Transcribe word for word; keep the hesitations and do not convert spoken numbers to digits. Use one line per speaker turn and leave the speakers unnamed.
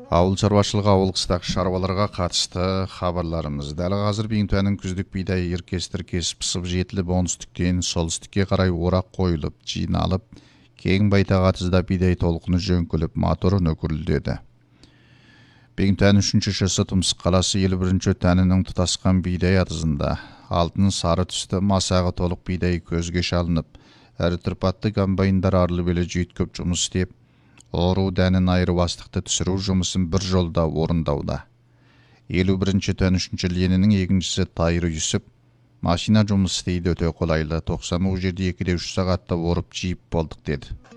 Ауыл шаруашылығы ауыл қыстақ шаруаларға қатысты хабарларымыз. Дәл қазір Бейнтуанның күздік бидай еркестір кесіп пысып жетіліп, оңтүстіктен солтүстікке қарай орақ қойылып, жиналып, кең байтақ атызда бидай толқыны жөңкіліп, моторы нөкірілдеді. Бейнтуан үшінші шысы Тұмсық қаласы елу бірінші тәнінің тұтасқан бидай атызында алтын сары түсті масағы толық бидай көзге шалынып, әрі тұрпатты комбайндар арлы белі жүйткіп жұмыс істеп, ору дәнін айырып астықты түсіру жұмысын бір жолда орындауда. елу бірінші тән үшінші ленінің екіншісі Тайыр Юсіп, машина жұмыс істейді өте қолайлы, тоқсан мың жерде екі де үш сағатта орып жиып болдық деді.